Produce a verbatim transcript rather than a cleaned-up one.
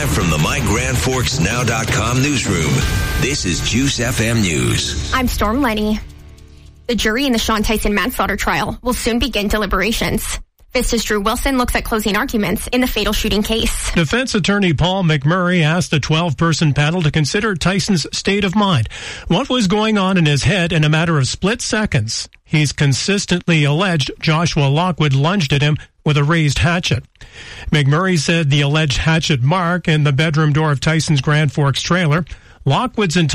Live from the My Grand Forks Now dot com newsroom, this is Juice F M News. I'm Storm Lenny. The jury in the Sean Tyson manslaughter trial will soon begin deliberations. Vista's Drew Wilson looks at closing arguments in the fatal shooting case. Defense attorney Paul McMurray asked the twelve-person panel to consider Tyson's state of mind. What was going on in his head in a matter of split seconds? He's consistently alleged Joshua Lockwood lunged at him with a raised hatchet. McMurray said the alleged hatchet mark in the bedroom door of Tyson's Grand Forks trailer. Lockwood's